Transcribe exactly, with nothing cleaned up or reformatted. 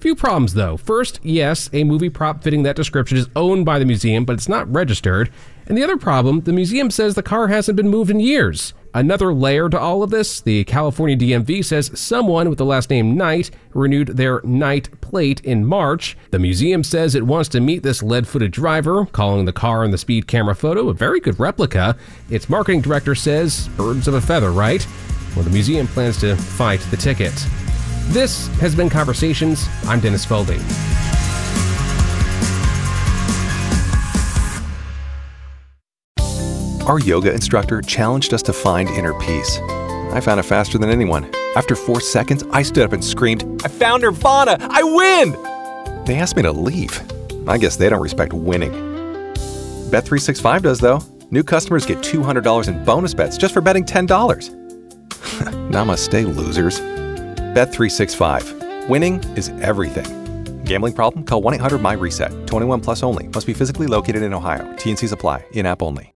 Few problems though. First, yes, a movie prop fitting that description is owned by the museum, but it's not registered. And the other problem, the museum says the car hasn't been moved in years. Another layer to all of this, the California D M V says someone with the last name Knight renewed their Knight plate in March. The museum says it wants to meet this lead-footed driver, calling the car in the speed camera photo a very good replica. Its marketing director says, birds of a feather, right? Well, the museum plans to fight the ticket. This has been Conversations. I'm Dennis Foldy. Our yoga instructor challenged us to find inner peace. I found it faster than anyone. After four seconds, I stood up and screamed, "I found Nirvana! I win!" They asked me to leave. I guess they don't respect winning. Bet three sixty-five does, though. New customers get two hundred dollars in bonus bets just for betting ten dollars. Namaste, losers. Bet three sixty-five. Winning is everything. Gambling problem? Call one eight hundred M Y RESET. twenty-one plus only. Must be physically located in Ohio. T and Cs apply. In-app only.